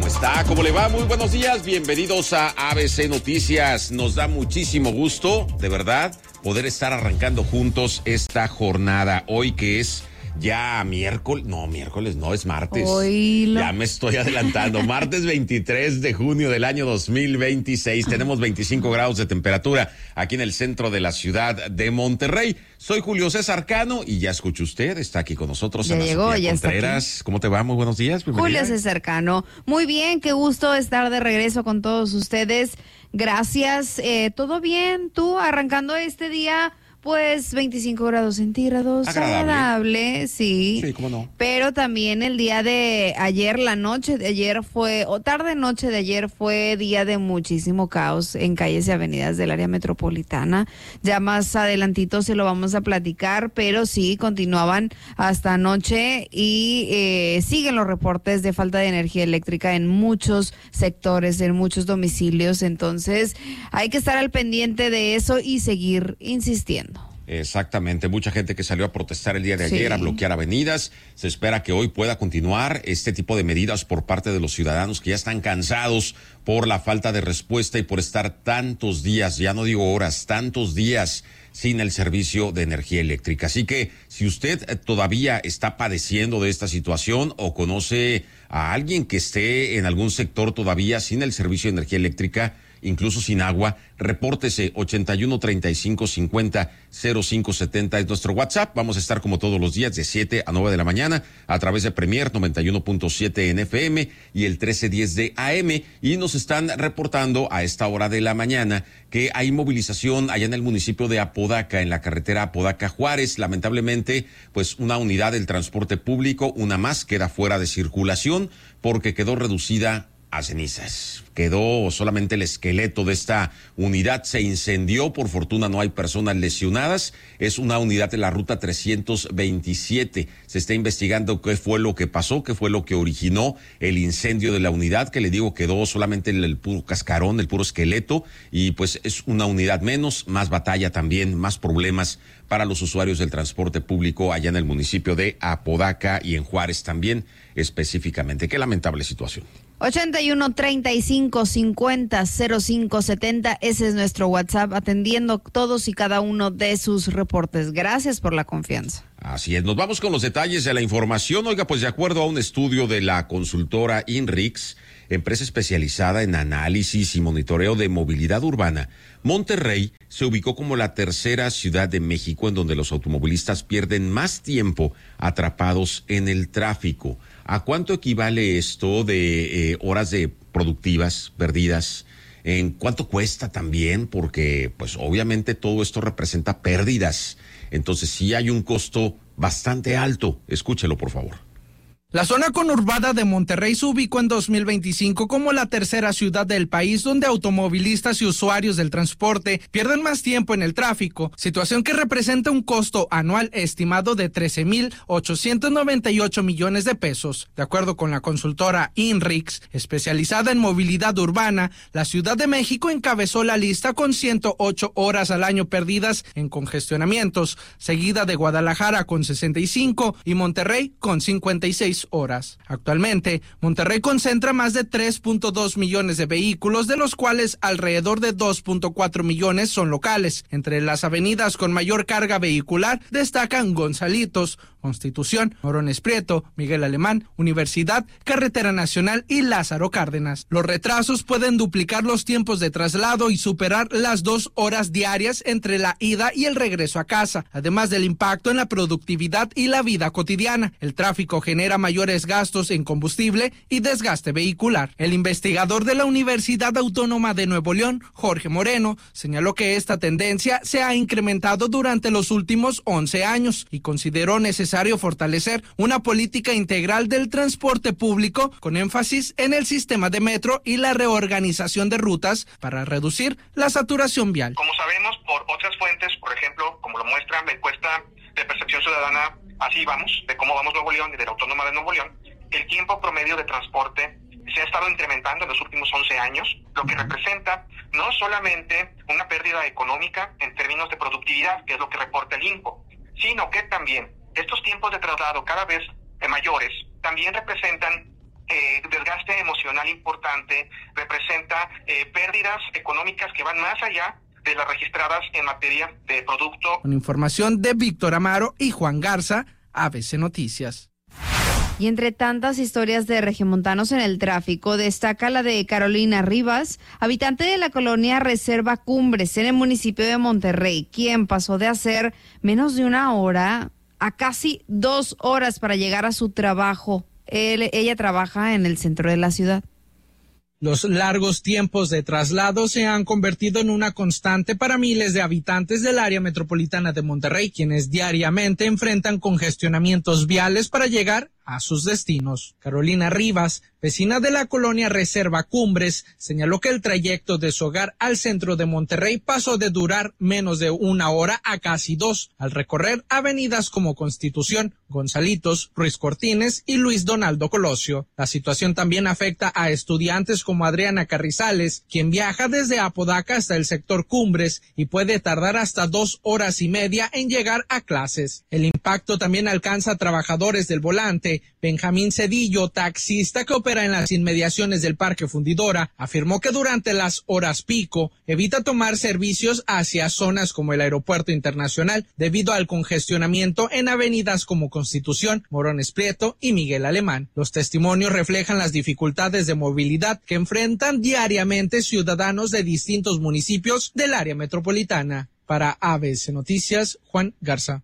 ¿Cómo está? ¿Cómo le va? Muy buenos días. Bienvenidos a ABC Noticias. Nos da muchísimo gusto, de verdad, poder estar arrancando juntos esta jornada. Hoy que es ya miércoles no, es martes. Ya me estoy adelantando. Martes 23 de junio del año 2026. Tenemos 25 grados de temperatura aquí en el centro de la ciudad de Monterrey. Soy Julio César Cano y ya escuchó usted, está aquí con nosotros ya Ana llegó, Sofía ya Contreras. está aquí. ¿Cómo te va? Muy buenos días. Bienvenida. Julio César Cano. Muy bien, qué gusto estar de regreso con todos ustedes. Gracias. ¿Todo bien? ¿Tú arrancando este día? Pues 25 grados centígrados, agradable, sí. Sí, cómo no. Pero también el día de ayer, la noche de ayer tarde-noche de ayer fue día de muchísimo caos en calles y avenidas del área metropolitana. Ya más adelantito se lo vamos a platicar, pero sí, continuaban hasta anoche y siguen los reportes de falta de energía eléctrica en muchos sectores, en muchos domicilios. Entonces, hay que estar al pendiente de eso y seguir insistiendo. Exactamente, mucha gente que salió a protestar el día de ayer, a bloquear avenidas. Se espera que hoy pueda continuar este tipo de medidas por parte de los ciudadanos que ya están cansados por la falta de respuesta y por estar tantos días, ya no digo horas, tantos días sin el servicio de energía eléctrica. Así que si usted todavía está padeciendo de esta situación o conoce a alguien que esté en algún sector todavía sin el servicio de energía eléctrica, incluso sin agua, repórtese 81 35 50 05 70 es nuestro WhatsApp. Vamos a estar como todos los días de 7 a 9 de la mañana a través de Premier 91.7 en FM y el 1310 de AM, y nos están reportando a esta hora de la mañana que hay movilización allá en el municipio de Apodaca, en la carretera Apodaca-Juárez. Lamentablemente, pues una unidad del transporte público, una más, queda fuera de circulación porque quedó reducida a cenizas. Quedó solamente el esqueleto de esta unidad, se incendió, por fortuna no hay personas lesionadas. Es una unidad de la ruta 327. Se está investigando qué fue lo que pasó, qué fue lo que originó el incendio de la unidad, que le digo quedó solamente el puro cascarón, el puro esqueleto, y pues es una unidad menos, más batalla también, más problemas para los usuarios del transporte público allá en el municipio de Apodaca y en Juárez también específicamente. Qué lamentable situación. 81 35 50 05 70, ese es nuestro WhatsApp, atendiendo todos y cada uno de sus reportes. Gracias por la confianza. Así es, nos vamos con los detalles de la información. Oiga, pues de acuerdo a un estudio de la consultora INRIX, empresa especializada en análisis y monitoreo de movilidad urbana, Monterrey se ubicó como la tercera ciudad de México en donde los automovilistas pierden más tiempo atrapados en el tráfico. ¿A cuánto equivale esto de horas de productivas perdidas? ¿En cuánto cuesta también? Porque pues obviamente todo esto representa pérdidas. Entonces sí hay un costo bastante alto. Escúchelo, por favor. La zona conurbada de Monterrey se ubicó en 2025 como la tercera ciudad del país donde automovilistas y usuarios del transporte pierden más tiempo en el tráfico, situación que representa un costo anual estimado de 13,898 millones de pesos. De acuerdo con la consultora INRIX, especializada en movilidad urbana, la Ciudad de México encabezó la lista con 108 horas al año perdidas en congestionamientos, seguida de Guadalajara con 65 y Monterrey con 56 horas. Actualmente, Monterrey concentra más de 3.2 millones de vehículos, de los cuales alrededor de 2.4 millones son locales. Entre las avenidas con mayor carga vehicular destacan Gonzalitos, Constitución, Morones Prieto, Miguel Alemán, Universidad, Carretera Nacional y Lázaro Cárdenas. Los retrasos pueden duplicar los tiempos de traslado y superar las 2 horas diarias entre la ida y el regreso a casa, además del impacto en la productividad y la vida cotidiana. El tráfico genera mayores gastos en combustible y desgaste vehicular. El investigador de la Universidad Autónoma de Nuevo León, Jorge Moreno, señaló que esta tendencia se ha incrementado durante los últimos 11 años y consideró necesario fortalecer una política integral del transporte público con énfasis en el sistema de metro y la reorganización de rutas para reducir la saturación vial. Como sabemos por otras fuentes, por ejemplo, como lo muestra la encuesta de percepción ciudadana Así Vamos, de Cómo Vamos Nuevo León y de la Autónoma de Nuevo León, el tiempo promedio de transporte se ha estado incrementando en los últimos 11 años, lo que representa no solamente una pérdida económica en términos de productividad, que es lo que reporta el INCO, sino que también estos tiempos de traslado cada vez mayores también representan desgaste emocional poblacional importante, representa pérdidas económicas que van más allá de las registradas en materia de producto. Con información de Víctor Amaro y Juan Garza, ABC Noticias. Y entre tantas historias de regiomontanos en el tráfico, destaca la de Carolina Rivas, habitante de la colonia Reserva Cumbres en el municipio de Monterrey, quien pasó de hacer menos de una hora a casi 2 horas para llegar a su trabajo. Ella trabaja en el centro de la ciudad. Los largos tiempos de traslado se han convertido en una constante para miles de habitantes del área metropolitana de Monterrey, quienes diariamente enfrentan congestionamientos viales para llegar a sus destinos. Carolina Rivas, vecina de la colonia Reserva Cumbres, señaló que el trayecto de su hogar al centro de Monterrey pasó de durar menos de 1 hora a casi 2, al recorrer avenidas como Constitución, Gonzalitos, Ruiz Cortines y Luis Donaldo Colosio. La situación también afecta a estudiantes como Adriana Carrizales, quien viaja desde Apodaca hasta el sector Cumbres y puede tardar hasta 2 horas y media en llegar a clases. El impacto también alcanza a trabajadores del volante. Benjamín Cedillo, taxista que opera en las inmediaciones del Parque Fundidora, afirmó que durante las horas pico evita tomar servicios hacia zonas como el Aeropuerto Internacional debido al congestionamiento en avenidas como Constitución, Morones Prieto y Miguel Alemán. Los testimonios reflejan las dificultades de movilidad que enfrentan diariamente ciudadanos de distintos municipios del área metropolitana. Para ABC Noticias, Juan Garza.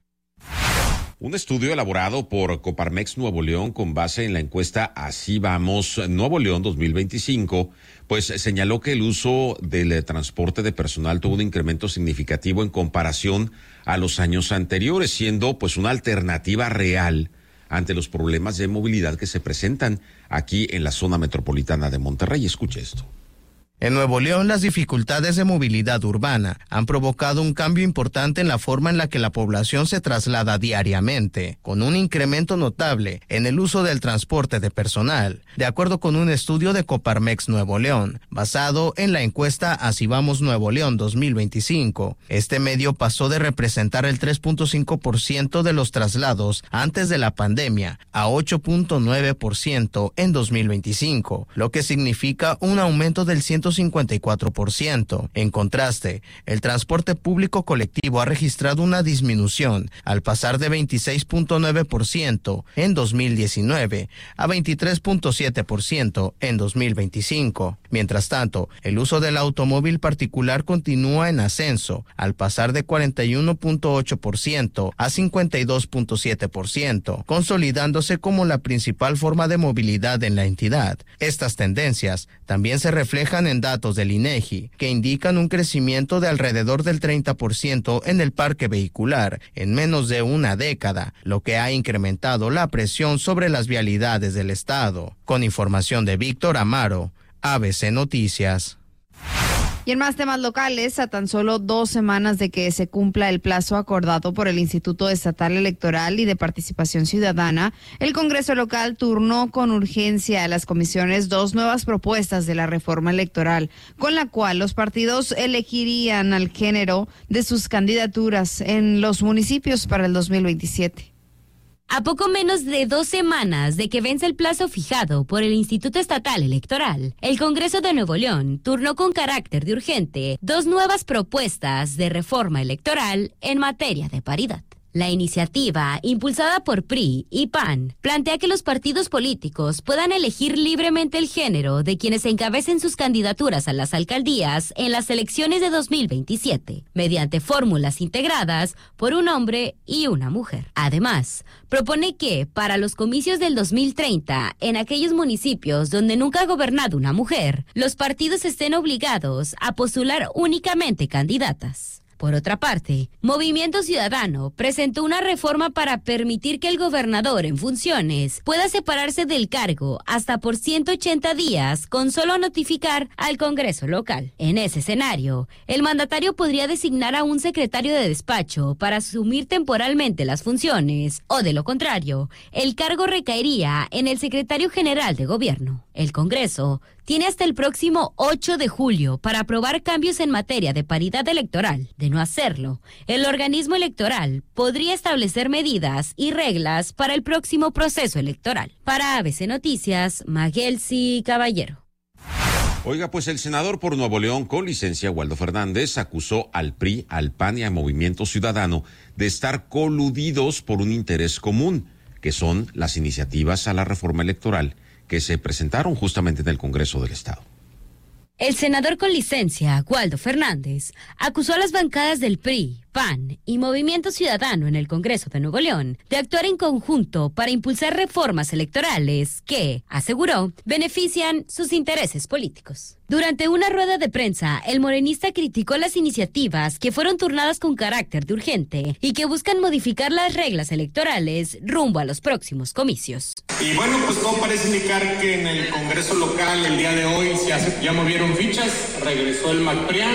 Un estudio elaborado por Coparmex Nuevo León con base en la encuesta Así Vamos Nuevo León 2025, pues señaló que el uso del transporte de personal tuvo un incremento significativo en comparación a los años anteriores, siendo pues una alternativa real ante los problemas de movilidad que se presentan aquí en la zona metropolitana de Monterrey. Escuche esto. En Nuevo León, las dificultades de movilidad urbana han provocado un cambio importante en la forma en la que la población se traslada diariamente, con un incremento notable en el uso del transporte de personal, de acuerdo con un estudio de Coparmex Nuevo León, basado en la encuesta Así Vamos Nuevo León 2025. Este medio pasó de representar el 3.5% de los traslados antes de la pandemia a 8.9% en 2025, lo que significa un aumento del 154%. En contraste, el transporte público colectivo ha registrado una disminución al pasar de 26.9% en 2019 a 23.7% en 2025. Mientras tanto, el uso del automóvil particular continúa en ascenso al pasar de 41.8% a 52.7%, consolidándose como la principal forma de movilidad en la entidad. Estas tendencias también se reflejan en datos del INEGI, que indican un crecimiento de alrededor del 30% en el parque vehicular en menos de una década, lo que ha incrementado la presión sobre las vialidades del estado. Con información de Víctor Amaro, ABC Noticias. Y en más temas locales, a tan solo 2 semanas de que se cumpla el plazo acordado por el Instituto Estatal Electoral y de Participación Ciudadana, el Congreso local turnó con urgencia a las comisiones 2 nuevas propuestas de la reforma electoral, con la cual los partidos elegirían al género de sus candidaturas en los municipios para el 2027. A poco menos de 2 semanas de que vence el plazo fijado por el Instituto Estatal Electoral, el Congreso de Nuevo León turnó con carácter de urgente 2 nuevas propuestas de reforma electoral en materia de paridad. La iniciativa, impulsada por PRI y PAN, plantea que los partidos políticos puedan elegir libremente el género de quienes encabecen sus candidaturas a las alcaldías en las elecciones de 2027, mediante fórmulas integradas por un hombre y una mujer. Además, propone que, para los comicios del 2030, en aquellos municipios donde nunca ha gobernado una mujer, los partidos estén obligados a postular únicamente candidatas. Por otra parte, Movimiento Ciudadano presentó una reforma para permitir que el gobernador en funciones pueda separarse del cargo hasta por 180 días con solo notificar al Congreso local. En ese escenario, el mandatario podría designar a un secretario de despacho para asumir temporalmente las funciones, o de lo contrario, el cargo recaería en el secretario general de gobierno. El Congreso tiene hasta el próximo 8 de julio para aprobar cambios en materia de paridad electoral. De no hacerlo, el organismo electoral podría establecer medidas y reglas para el próximo proceso electoral. Para ABC Noticias, Magelsi Caballero. Oiga, pues el senador por Nuevo León con licencia, Waldo Fernández, acusó al PRI, al PAN y a Movimiento Ciudadano de estar coludidos por un interés común, que son las iniciativas a la reforma electoral que se presentaron justamente en el Congreso del Estado. El senador con licencia, Waldo Fernández, acusó a las bancadas del PRI, PAN y Movimiento Ciudadano en el Congreso de Nuevo León de actuar en conjunto para impulsar reformas electorales que, aseguró, benefician sus intereses políticos. Durante una rueda de prensa, el morenista criticó las iniciativas que fueron turnadas con carácter de urgente y que buscan modificar las reglas electorales rumbo a los próximos comicios. Y bueno, pues todo parece indicar que en el Congreso local el día de hoy ya movieron fichas, regresó el MACPRIAN,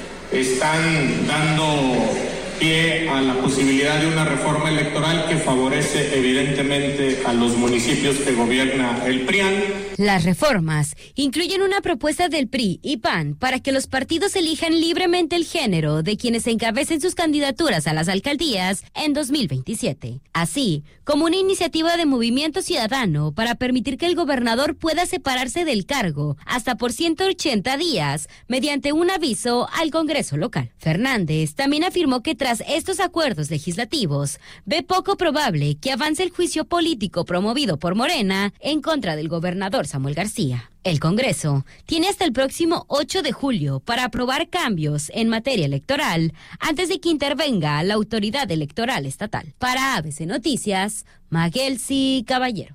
están dando pie a la posibilidad de una reforma electoral que favorece evidentemente a los municipios que gobierna el PRIAN. Las reformas incluyen una propuesta del PRI y PAN para que los partidos elijan libremente el género de quienes encabecen sus candidaturas a las alcaldías en 2027, así como una iniciativa de Movimiento Ciudadano para permitir que el gobernador pueda separarse del cargo hasta por 180 días mediante un aviso al Congreso local. Fernández también afirmó que tras estos acuerdos legislativos ve poco probable que avance el juicio político promovido por Morena en contra del gobernador Samuel García. El Congreso tiene hasta el próximo 8 de julio para aprobar cambios en materia electoral antes de que intervenga la autoridad electoral estatal. Para ABC Noticias, Magelsi Caballero.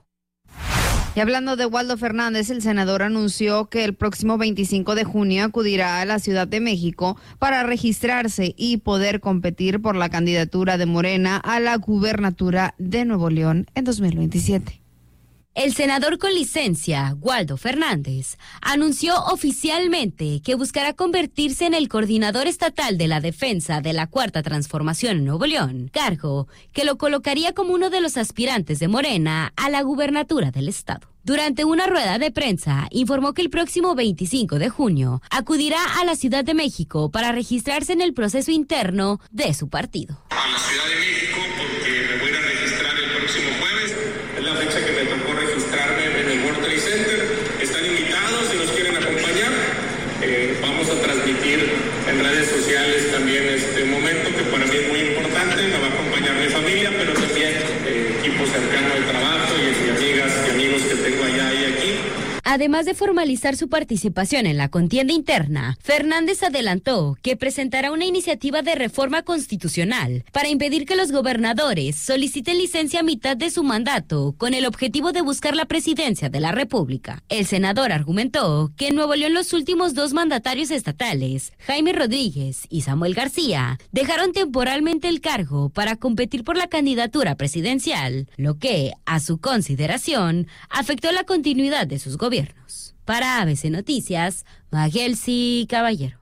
Y hablando de Waldo Fernández, el senador anunció que el próximo 25 de junio acudirá a la Ciudad de México para registrarse y poder competir por la candidatura de Morena a la gubernatura de Nuevo León en 2027. El senador con licencia, Waldo Fernández, anunció oficialmente que buscará convertirse en el coordinador estatal de la defensa de la Cuarta Transformación en Nuevo León, cargo que lo colocaría como uno de los aspirantes de Morena a la gubernatura del estado. Durante una rueda de prensa, informó que el próximo 25 de junio acudirá a la Ciudad de México para registrarse en el proceso interno de su partido. A la Ciudad de México porque me voy a registrar el próximo jueves, es la fecha que me tocó registrarme en el World Trade Center. Están invitados si nos quieren acompañar. Vamos a transmitir en redes sociales también este momento que para mí es muy importante. Me va a acompañar mi familia, pero también equipo cercano al trabajo y amigas y amigos que tengo allá y aquí. Además de formalizar su participación en la contienda interna, Fernández adelantó que presentará una iniciativa de reforma constitucional para impedir que los gobernadores soliciten licencia a mitad de su mandato con el objetivo de buscar la presidencia de la República. El senador argumentó que en Nuevo León los últimos dos mandatarios estatales, Jaime Rodríguez y Samuel García, dejaron temporalmente el cargo para competir por la candidatura presidencial, lo que, a su consideración, afectó la continuidad de sus gobiernos. Para ABC Noticias, Magelsi Caballero.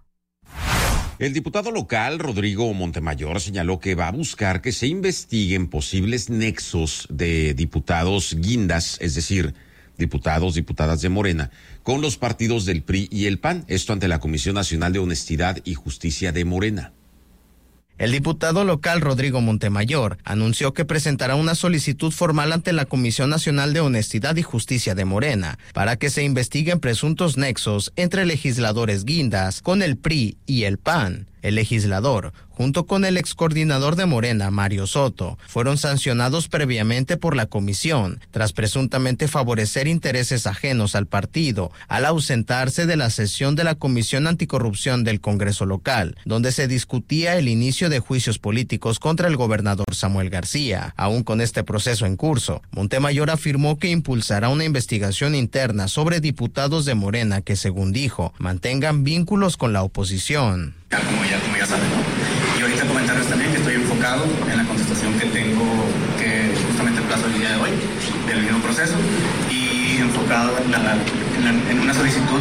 El diputado local, Rodrigo Montemayor, señaló que va a buscar que se investiguen posibles nexos de diputados guindas, es decir, diputadas de Morena, con los partidos del PRI y el PAN, esto ante la Comisión Nacional de Honestidad y Justicia de Morena. El diputado local Rodrigo Montemayor anunció que presentará una solicitud formal ante la Comisión Nacional de Honestidad y Justicia de Morena para que se investiguen presuntos nexos entre legisladores guindas con el PRI y el PAN. El legislador, junto con el excoordinador de Morena, Mario Soto, fueron sancionados previamente por la comisión tras presuntamente favorecer intereses ajenos al partido al ausentarse de la sesión de la Comisión Anticorrupción del Congreso local, donde se discutía el inicio de juicios políticos contra el gobernador Samuel García. Aún con este proceso en curso, Montemayor afirmó que impulsará una investigación interna sobre diputados de Morena que, según dijo, mantengan vínculos con la oposición. Como ya saben, ¿no? Y ahorita comentarles también que estoy enfocado en la contestación que tengo, que justamente el plazo del día de hoy, del mismo proceso, y enfocado en una solicitud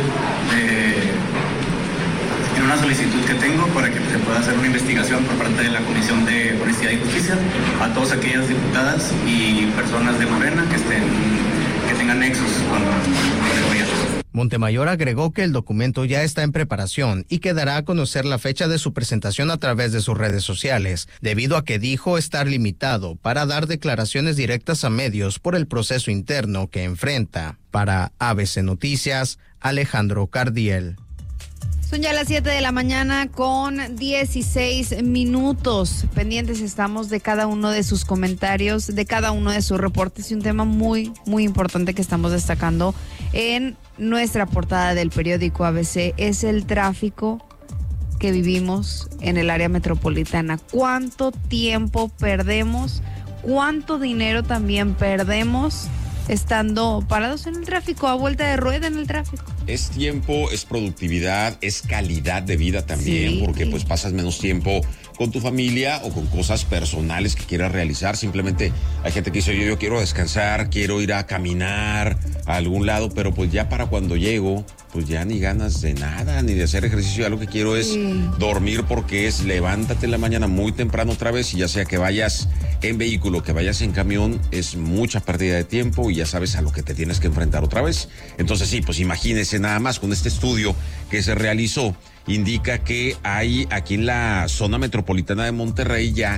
que tengo para que se pueda hacer una investigación por parte de la Comisión de Honestidad y Justicia a todas aquellas diputadas y personas de Morena que tengan nexos con el gobierno. Montemayor agregó que el documento ya está en preparación y que dará a conocer la fecha de su presentación a través de sus redes sociales, debido a que dijo estar limitado para dar declaraciones directas a medios por el proceso interno que enfrenta. Para ABC Noticias, Alejandro Cardiel. Son ya las 7 de la mañana con 16 minutos. Pendientes estamos de cada uno de sus comentarios, de cada uno de sus reportes y un tema muy, muy importante que estamos destacando en nuestra portada del periódico ABC es el tráfico que vivimos en el área metropolitana. ¿Cuánto tiempo perdemos? ¿Cuánto dinero también perdemos estando parados en el tráfico, a vuelta de rueda en el tráfico? Es tiempo, es productividad, es calidad de vida también, sí, porque pues pasas menos tiempo con tu familia o con cosas personales que quieras realizar. Simplemente hay gente que dice, yo quiero descansar, quiero ir a caminar a algún lado, pero pues ya para cuando llego, pues ya ni ganas de nada, ni de hacer ejercicio. Ya lo que quiero es dormir, porque es levántate en la mañana muy temprano otra vez, y ya sea que vayas en vehículo, que vayas en camión, es mucha pérdida de tiempo y ya sabes a lo que te tienes que enfrentar otra vez. Entonces sí, pues imagínense nada más con este estudio que se realizó, indica que hay aquí en la zona metropolitana de Monterrey ya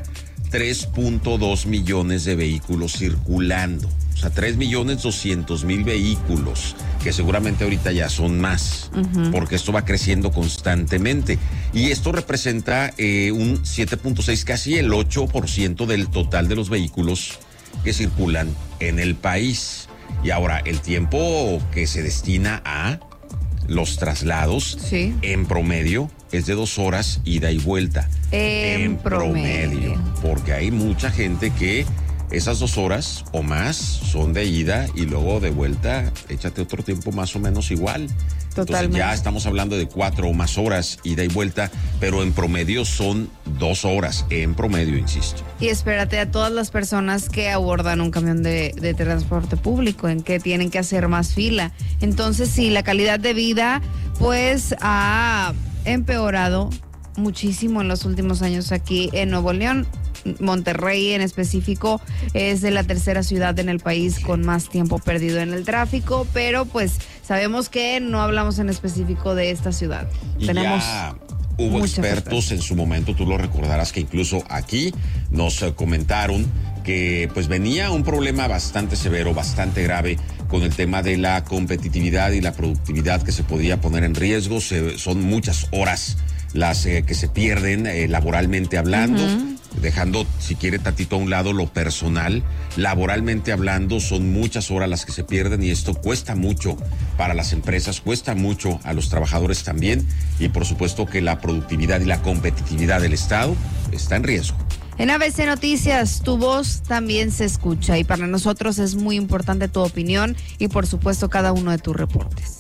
3.2 millones de vehículos circulando. O sea, 3.200.000 vehículos, que seguramente ahorita ya son más, porque esto va creciendo constantemente. Y esto representa un 7.6, casi el 8% del total de los vehículos que circulan en el país. Y ahora, el tiempo que se destina a los traslados, en promedio, es de 2 horas ida y vuelta. En promedio. Porque hay mucha gente que esas 2 horas o más son de ida y luego de vuelta, échate otro tiempo más o menos igual. Totalmente. Entonces ya estamos hablando de 4 o más horas ida y vuelta, pero en promedio son 2 horas, en promedio, insisto. Y espérate a todas las personas que abordan un camión de transporte público, en que tienen que hacer más fila. Entonces sí, la calidad de vida pues ha empeorado muchísimo en los últimos años aquí en Nuevo León. Monterrey en específico es de la tercera ciudad en el país con más tiempo perdido en el tráfico, pero pues sabemos que no hablamos en específico de esta ciudad. Y tenemos ya hubo expertos en su momento, tú lo recordarás, que incluso aquí nos comentaron que pues venía un problema bastante severo, bastante grave con el tema de la competitividad y la productividad que se podía poner en riesgo. Son muchas horas las que se pierden laboralmente hablando, dejando, si quiere, tantito a un lado lo personal. Laboralmente hablando, son muchas horas las que se pierden, y esto cuesta mucho para las empresas, cuesta mucho a los trabajadores también, y por supuesto que la productividad y la competitividad del Estado está en riesgo. En ABC Noticias, tu voz también se escucha, y para nosotros es muy importante tu opinión y por supuesto cada uno de tus reportes.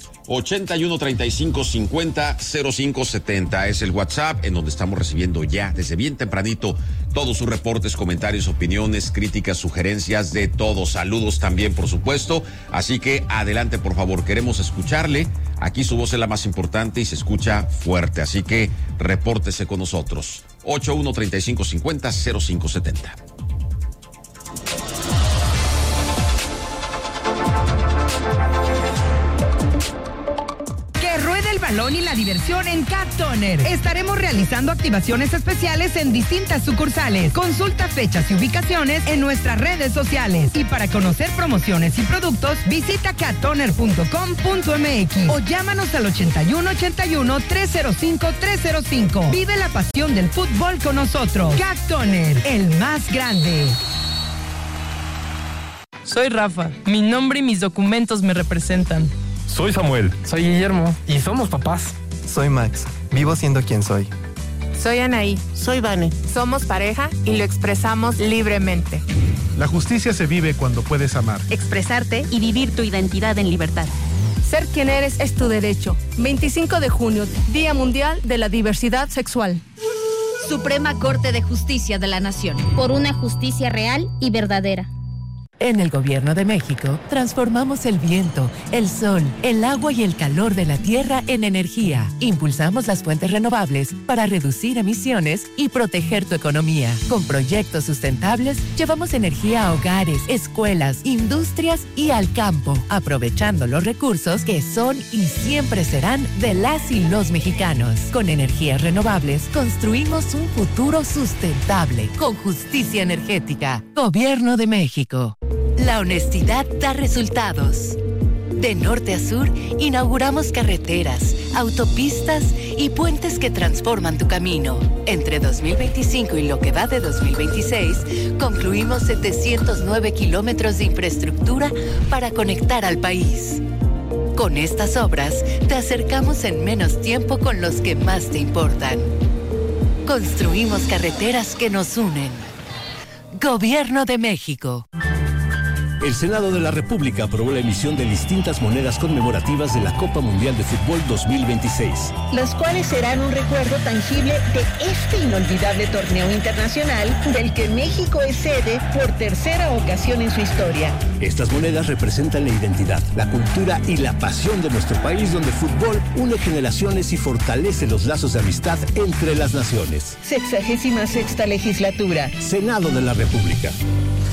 81-35-50-0570 es el WhatsApp, en donde estamos recibiendo ya desde bien tempranito todos sus reportes, comentarios, opiniones, críticas, sugerencias, de todos. Saludos también, por supuesto. Así que adelante, por favor, queremos escucharle. Aquí su voz es la más importante y se escucha fuerte, así que repórtese con nosotros. 81-35-50-0570. El balón y la diversión en Cat Toner. Estaremos realizando activaciones especiales en distintas sucursales. Consulta fechas y ubicaciones en nuestras redes sociales. Y para conocer promociones y productos, visita cattoner.com.mx o llámanos al 8181-305-305. Vive la pasión del fútbol con nosotros. Cat Toner, el más grande. Soy Rafa. Mi nombre y mis documentos me representan. Soy Samuel. Soy Guillermo. Y somos papás. Soy Max. Vivo siendo quien soy. Soy Anaí. Soy Vane. Somos pareja y lo expresamos libremente. La justicia se vive cuando puedes amar, expresarte y vivir tu identidad en libertad. Ser quien eres es tu derecho. 25 de junio, Día Mundial de la Diversidad Sexual. Suprema Corte de Justicia de la Nación. Por una justicia real y verdadera. En el Gobierno de México, transformamos el viento, el sol, el agua y el calor de la tierra en energía. Impulsamos las fuentes renovables para reducir emisiones y proteger tu economía. Con proyectos sustentables, llevamos energía a hogares, escuelas, industrias y al campo, aprovechando los recursos que son y siempre serán de las y los mexicanos. Con energías renovables, construimos un futuro sustentable, con justicia energética. Gobierno de México. La honestidad da resultados. De norte a sur, inauguramos carreteras, autopistas y puentes que transforman tu camino. Entre 2025 y lo que va de 2026, concluimos 709 kilómetros de infraestructura para conectar al país. Con estas obras, te acercamos en menos tiempo con los que más te importan. Construimos carreteras que nos unen. Gobierno de México. El Senado de la República aprobó la emisión de distintas monedas conmemorativas de la Copa Mundial de Fútbol 2026. Las cuales serán un recuerdo tangible de este inolvidable torneo internacional del que México es sede por tercera ocasión en su historia. Estas monedas representan la identidad, la cultura y la pasión de nuestro país, donde el fútbol une generaciones y fortalece los lazos de amistad entre las naciones. 66ª legislatura. Senado de la República.